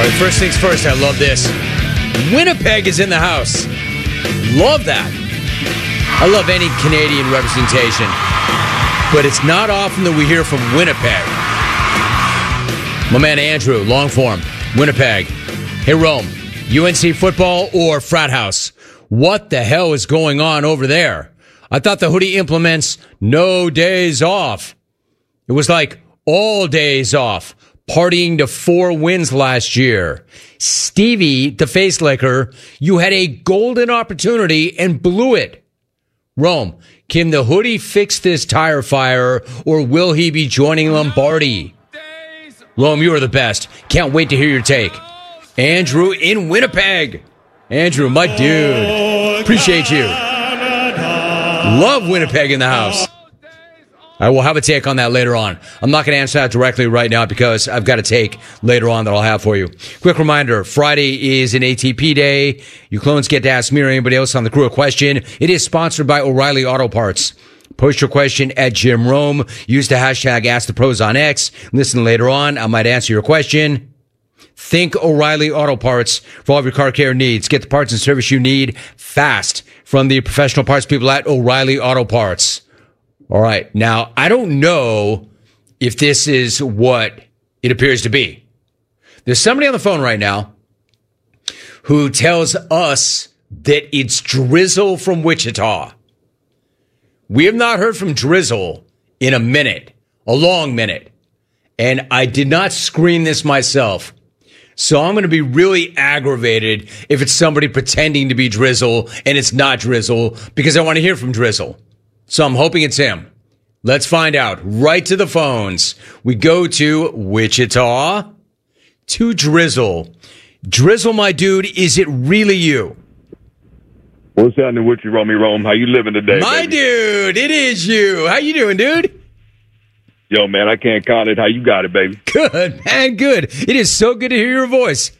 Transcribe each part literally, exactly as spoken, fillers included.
Right, first things first, I love this. Winnipeg is in the house. Love that. I love any Canadian representation. But it's not often that we hear from Winnipeg. My man Andrew, long form, Winnipeg. Hey, Rome, U N C football or frat house? What the hell is going on over there? I thought the hoodie implements no days off. It was like all days off. Partying to four wins last year. Stevie, the face licker, you had a golden opportunity and blew it. Rome, can the hoodie fix this tire fire or will he be joining Lombardi? Rome, you are the best. Can't wait to hear your take. Andrew in Winnipeg. Andrew, my dude. Appreciate you. Love Winnipeg in the house. I will have a take on that later on. I'm not going to answer that directly right now because I've got a take later on that I'll have for you. Quick reminder, Friday is an A T P day. You clones get to ask me or anybody else on the crew a question. It is sponsored by O'Reilly Auto Parts. Post your question at Jim Rome. Use the hashtag AskThePros on X. Listen later on. I might answer your question. Think O'Reilly Auto Parts for all of your car care needs. Get the parts and service you need fast from the professional parts people at O'Reilly Auto Parts. All right. Now, I don't know if this is what it appears to be. There's somebody on the phone right now who tells us that it's Drizzle from Wichita. We have not heard from Drizzle in a minute, a long minute. And I did not screen this myself. So I'm going to be really aggravated if it's somebody pretending to be Drizzle and it's not Drizzle because I want to hear from Drizzle. So I'm hoping it's him. Let's find out. Right to the phones. We go to Wichita, to Drizzle. Drizzle, my dude, is it really you? What's happening with you, Romy Rome? How you living today, My baby? dude, it is you. How you doing, dude? Yo, man, I can't count it. How you got it, baby? Good, man, good. It is so good to hear your voice.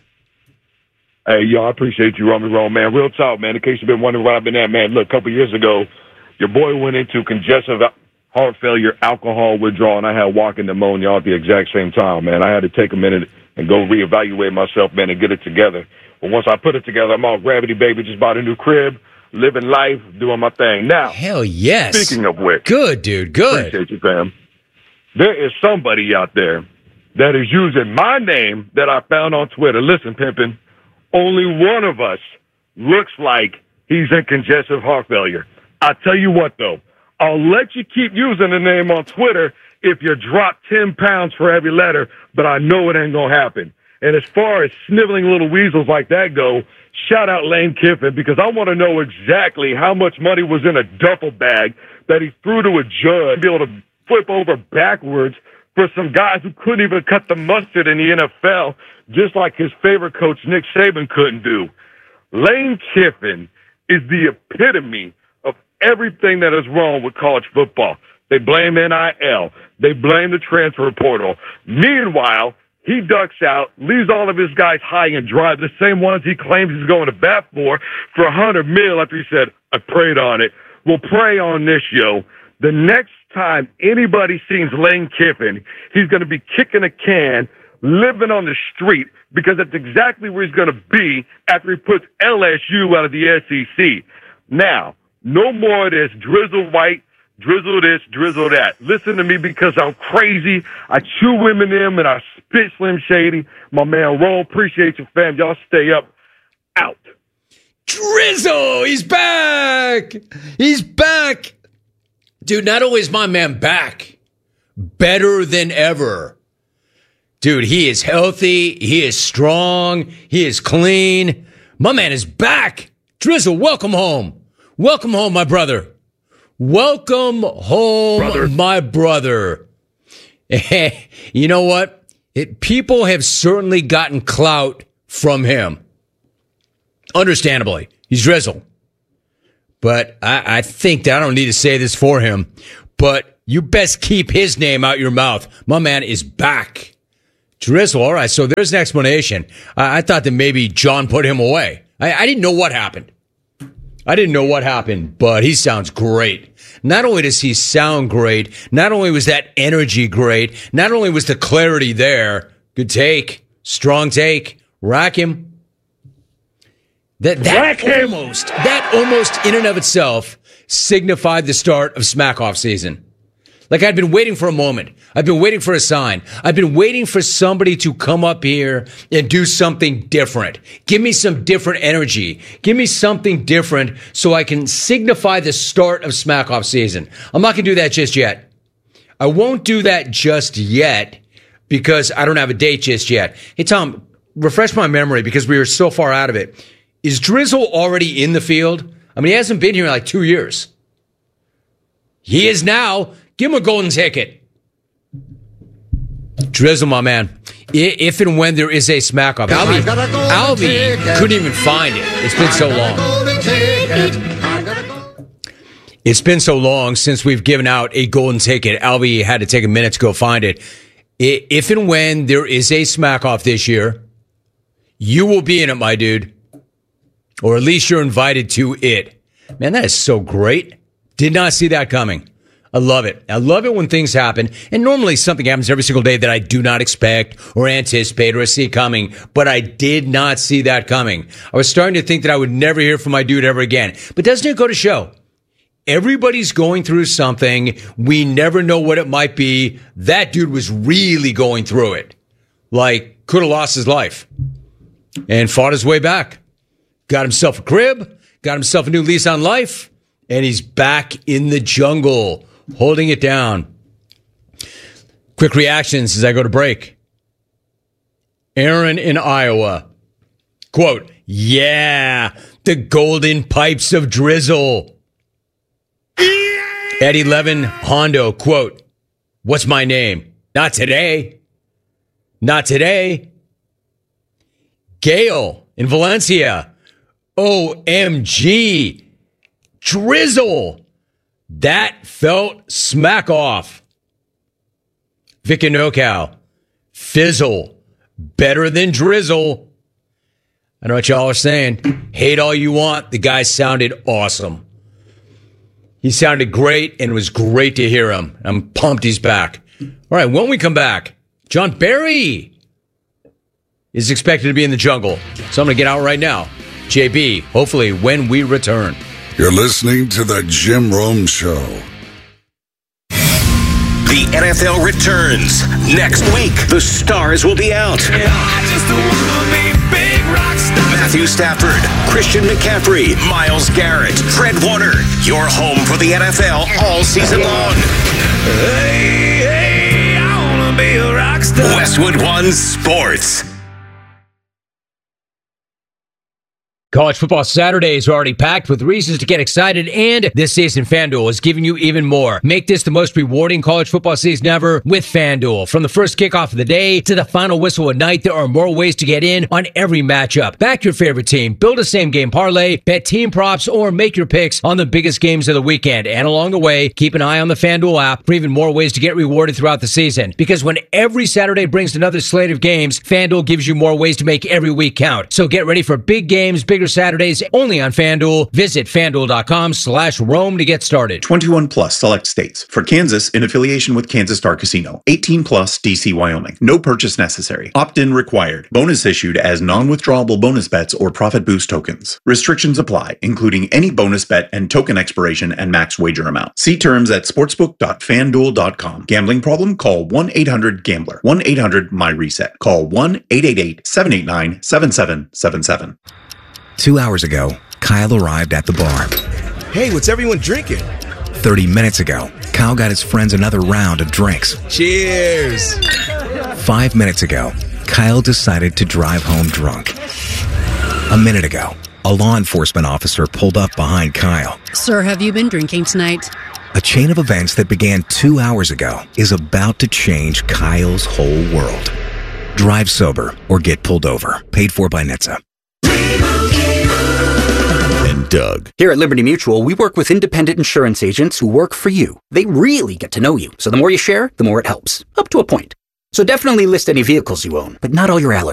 Hey, yo, I appreciate you, Romy Rome, man. Real talk, man. In case you've been wondering where I've been at, man, look, a couple years ago, your boy went into congestive heart failure, alcohol withdrawal, and I had walking pneumonia all at the exact same time, man. I had to take a minute and go reevaluate myself, man, and get it together. But once I put it together, I'm all gravity, baby. Just bought a new crib, living life, doing my thing. Now, hell yes. Speaking of which, good, dude, good. Appreciate you, fam. There is somebody out there that is using my name that I found on Twitter. Listen, pimpin', only one of us looks like he's in congestive heart failure. I tell you what, though, I'll let you keep using the name on Twitter if you drop ten pounds for every letter, but I know it ain't going to happen. And as far as sniveling little weasels like that go, shout out Lane Kiffin, because I want to know exactly how much money was in a duffel bag that he threw to a judge, be able to flip over backwards for some guys who couldn't even cut the mustard in the N F L, just like his favorite coach, Nick Saban, couldn't do. Lane Kiffin is the epitome of everything that is wrong with college football. They blame N I L. They blame the transfer portal. Meanwhile, he ducks out, leaves all of his guys high and dry, the same ones he claims he's going to bat for, for a hundred mil after he said, I prayed on it. We'll pray on this, yo. The next time anybody sees Lane Kiffin, he's going to be kicking a can, living on the street, because that's exactly where he's going to be after he puts L S U out of the S E C. Now, no more of this drizzle white, drizzle this, drizzle that. Listen to me, because I'm crazy. I chew Eminem and I spit Slim Shady. My man Ron, appreciate you, fam. Y'all stay up. Out. Drizzle, he's back. He's back. Dude, not only is my man back, better than ever. Dude, he is healthy. He is strong. He is clean. My man is back. Drizzle, welcome home. Welcome home, my brother. Welcome home, brother. my brother. You know what? It, people have certainly gotten clout from him. Understandably. He's Drizzle. But I, I think that I don't need to say this for him, but you best keep his name out your mouth. My man is back. Drizzle, all right, so there's an explanation. I, I thought that maybe John put him away. I, I didn't know what happened. I didn't know what happened, but he sounds great. Not only does he sound great, not only was that energy great, not only was the clarity there, good take, strong take, Rack him. That, that Rack him. almost, that almost in and of itself signified the start of smack-off season. Like I'd been waiting for a moment. I've been waiting for a sign. I've been waiting for somebody to come up here and do something different. Give me some different energy. Give me something different so I can signify the start of smack-off season. I'm not going to do that just yet. I won't do that just yet because I don't have a date just yet. Hey, Tom, refresh my memory because we were so far out of it. Is Drizzle already in the field? I mean, he hasn't been here in like two years. He is now. Give him a golden ticket. Drizzle, my man. If and when there is a smack-off. Albie, Albie couldn't even find it. It's been so long. It's been so long since we've given out a golden ticket. Albie had to take a minute to go find it. If and when there is a smack-off this year, you will be in it, my dude. Or at least you're invited to it. Man, that is so great. Did not see that coming. I love it. I love it when things happen. And normally something happens every single day that I do not expect or anticipate or see coming. But I did not see that coming. I was starting to think that I would never hear from my dude ever again. But doesn't it go to show? Everybody's going through something. We never know what it might be. That dude was really going through it. Like, could have lost his life. And fought his way back. Got himself a crib. Got himself a new lease on life. And he's back in the jungle. Holding it down. Quick reactions as I go to break. Aaron in Iowa. Quote, yeah, the golden pipes of Drizzle. Eddie Levin Hondo. Quote, what's my name? Not today. Not today. Gail in Valencia. O M G. Drizzle. That felt smack off. Vic and NoCal. Fizzle. Better than Drizzle. I know what y'all are saying. Hate all you want. The guy sounded awesome. He sounded great, and it was great to hear him. I'm pumped he's back. All right, when we come back, John Barry is expected to be in the jungle. So I'm going to get out right now. J B, hopefully when we return. You're listening to The Jim Rome Show. The N F L returns. Next week, the stars will be out. I just wanna be big rock star. Matthew Stafford, Christian McCaffrey, Myles Garrett, Fred Warner. Your home for the N F L all season long. Hey, hey, I wanna be a rock star. Westwood One Sports. College football Saturdays are already packed with reasons to get excited, and this season FanDuel is giving you even more. Make this the most rewarding college football season ever with FanDuel. From the first kickoff of the day to the final whistle at night, there are more ways to get in on every matchup. Back your favorite team, build a same-game parlay, bet team props, or make your picks on the biggest games of the weekend. And along the way, keep an eye on the FanDuel app for even more ways to get rewarded throughout the season. Because when every Saturday brings another slate of games, FanDuel gives you more ways to make every week count. So get ready for big games, big Saturdays only on FanDuel. Visit FanDuel.com slash Rome to get started. twenty-one plus select states. For Kansas, in affiliation with Kansas Star Casino. eighteen plus D C, Wyoming. No purchase necessary. Opt-in required. Bonus issued as non-withdrawable bonus bets or profit boost tokens. Restrictions apply, including any bonus bet and token expiration and max wager amount. See terms at sportsbook dot fan duel dot com. Gambling problem? Call one eight hundred gambler. one eight hundred M Y reset. Call one eight eight eight seven eight nine seven seven seven seven. Two hours ago, Kyle arrived at the bar. Hey, what's everyone drinking? Thirty minutes ago, Kyle got his friends another round of drinks. Cheers! Five minutes ago, Kyle decided to drive home drunk. A minute ago, a law enforcement officer pulled up behind Kyle. Sir, have you been drinking tonight? A chain of events that began two hours ago is about to change Kyle's whole world. Drive sober or get pulled over. Paid for by N H T S A. And Doug. Here at Liberty Mutual, we work with independent insurance agents who work for you. They really get to know you. So the more you share, the more it helps. Up to a point. So definitely list any vehicles you own, but not all your allergies.